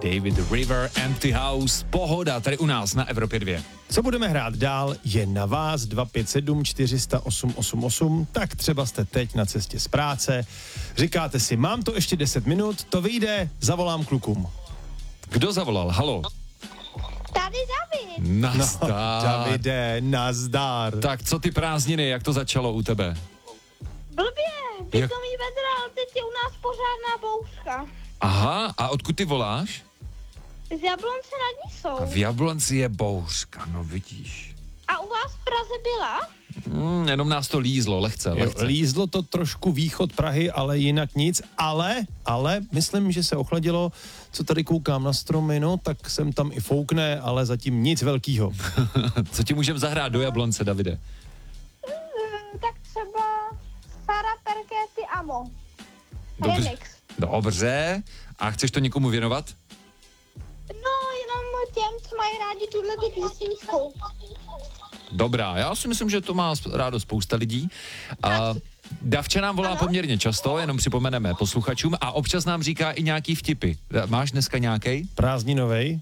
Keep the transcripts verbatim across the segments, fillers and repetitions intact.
David River, Empty House, pohoda tady u nás na Evropě dva. Co budeme hrát dál, je na vás. Dva pět sedm čtyři nula osm osm osm. Tak třeba jste teď na cestě z práce. Říkáte si, mám to ještě deset minut, to vyjde, zavolám klukům. Kdo zavolal? Halo? Tady David. Nazdar. No, Davide, nazdar. Tak co ty prázdniny, jak to začalo u tebe? Blbě, pitomý vedra, ale teď je u nás pořádná bouřka. Aha, a odkud ty voláš? Z Jablonce nad Nisou. A v Jablonci je bouřka, no vidíš. A u vás v Praze byla? Hmm, jenom nás to lízlo, lehce, Jo, lehce. lízlo to trošku východ Prahy, ale jinak nic. Ale, ale, myslím, že se ochladilo. Co tady koukám na stromy, no, tak jsem tam i foukne, ale zatím nic velkýho. Co ti můžeme zahrát do Jablonce, Davide? Mm, tak třeba Sara Perkety Amo. Dobře. Remix. Dobře. A chceš to někomu věnovat? No, jenom těm, co mají rádi tuhle písničku. Dobrá, já si myslím, že to má rádo spousta lidí. A Davče nám volá ano? poměrně často, jenom připomeneme posluchačům, a občas nám říká i nějaký vtipy. Máš dneska nějaký? Prázdninovej.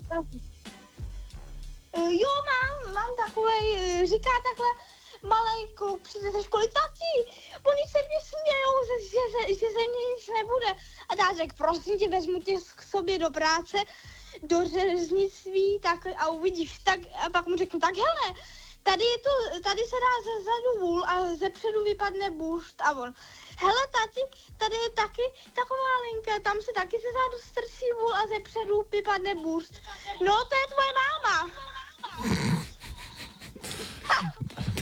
Uh, jo, mám, mám takovej, uh, říká takhle malej kluk přijde ze školy, tati, oni se mě smějou, že, že, že, že ze mě nic nebude. A já řekl, prosím tě, vezmu tě k sobě do práce, do řeznictví, tak a uvidíš, tak a pak mu řeknu, tak hele, tady je to, tady se dá ze zadu vůl a ze předu vypadne bušt a on, hele tati, tady je taky taková linka, tam se taky ze zadu strčí vůl a ze předu vypadne bušt. No, to je tvoje máma.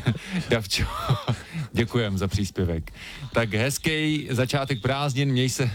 Davčo, děkujem za příspěvek. Tak hezký začátek prázdnin, měj se